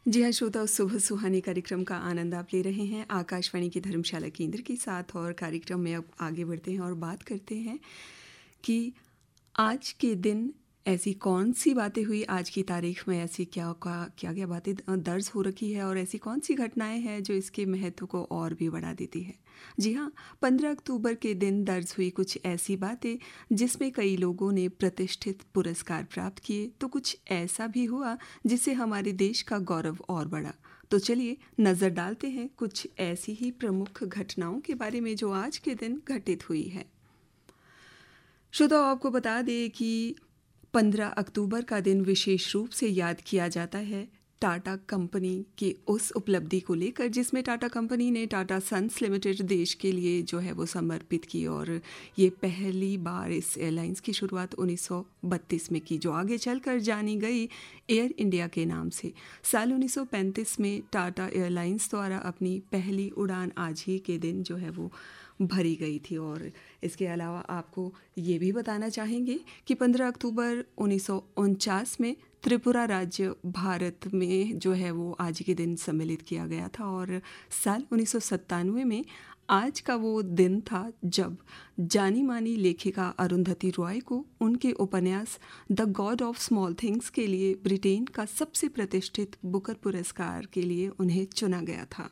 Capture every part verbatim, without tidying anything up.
जी हाँ श्रोता, सुबह सुहानी कार्यक्रम का आनंद आप ले रहे हैं आकाशवाणी की धर्मशाला केंद्र के साथ। और कार्यक्रम में अब आगे बढ़ते हैं और बात करते हैं कि आज के दिन ऐसी कौन सी बातें हुई, आज की तारीख में ऐसी क्या क्या क्या क्या बातें दर्ज हो रखी है और ऐसी कौन सी घटनाएं हैं जो इसके महत्व को और भी बढ़ा देती है। जी हाँ, पंद्रह अक्टूबर के दिन दर्ज हुई कुछ ऐसी बातें जिसमें कई लोगों ने प्रतिष्ठित पुरस्कार प्राप्त किए, तो कुछ ऐसा भी हुआ जिससे हमारे देश का गौरव और बढ़ा। तो चलिए नज़र डालते हैं कुछ ऐसी ही प्रमुख घटनाओं के बारे में जो आज के दिन घटित हुई है। श्रोताओ, आपको बता दें कि पंद्रह अक्टूबर का दिन विशेष रूप से याद किया जाता है टाटा कंपनी की उस उपलब्धि को लेकर जिसमें टाटा कंपनी ने टाटा सन्स लिमिटेड देश के लिए जो है वो समर्पित की। और ये पहली बार इस एयरलाइंस की शुरुआत उन्नीस सौ बत्तीस में की, जो आगे चलकर जानी गई एयर इंडिया के नाम से। साल उन्नीस सौ पैंतीस में टाटा एयरलाइंस द्वारा अपनी पहली उड़ान आज ही के दिन जो है वो भरी गई थी। और इसके अलावा आपको ये भी बताना चाहेंगे कि पंद्रह अक्टूबर उन्नीस सौ उनचास में त्रिपुरा राज्य भारत में जो है वो आज के दिन सम्मिलित किया गया था। और साल उन्नीस सौ सत्तानवे में आज का वो दिन था जब जानी मानी लेखिका अरुंधति रॉय को उनके उपन्यास the God of small things के लिए ब्रिटेन का सबसे प्रतिष्ठित बुकर पुरस्कार के लिए उन्हें चुना गया था।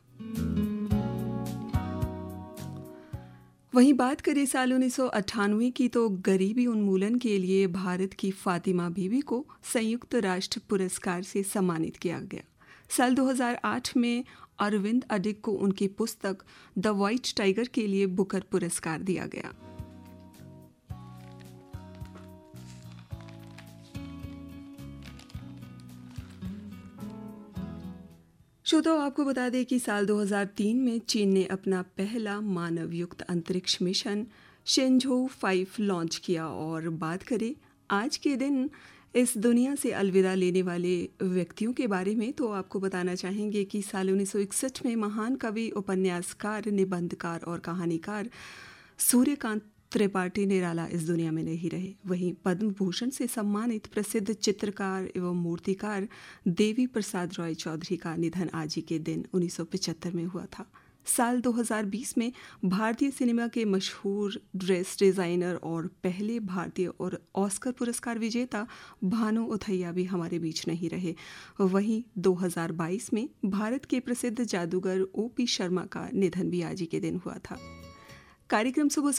वहीं बात करें साल उन्नीस सौ अट्ठानवे की, तो गरीबी उन्मूलन के लिए भारत की फातिमा बीवी को संयुक्त राष्ट्र पुरस्कार से सम्मानित किया गया। साल दो हज़ार आठ में अरविंद अडिग को उनकी पुस्तक द व्हाइट टाइगर के लिए बुकर पुरस्कार दिया गया। श्रोताओ, आपको बता दें कि साल दो हज़ार तीन में चीन ने अपना पहला मानवयुक्त अंतरिक्ष मिशन शेंझोउ फाइव लॉन्च किया। और बात करें आज के दिन इस दुनिया से अलविदा लेने वाले व्यक्तियों के बारे में, तो आपको बताना चाहेंगे कि साल उन्नीस सौ इकसठ में महान कवि, उपन्यासकार, निबंधकार और कहानीकार सूर्यकांत त्रिपाठी निराला इस दुनिया में नहीं रहे। वहीं पद्म भूषण से सम्मानित प्रसिद्ध चित्रकार एवं मूर्तिकार देवी प्रसाद रॉय चौधरी का निधन आज ही के दिन उन्नीस सौ पचहत्तर में हुआ था। साल दो हज़ार बीस में भारतीय सिनेमा के मशहूर ड्रेस डिज़ाइनर और पहले भारतीय और ऑस्कर पुरस्कार विजेता भानु उथैया भी हमारे बीच नहीं रहे। वहीं दो हज़ार बाईस में भारत के प्रसिद्ध जादूगर ओ पी शर्मा का निधन भी आज ही के दिन हुआ था। कार्यक्रम सुबह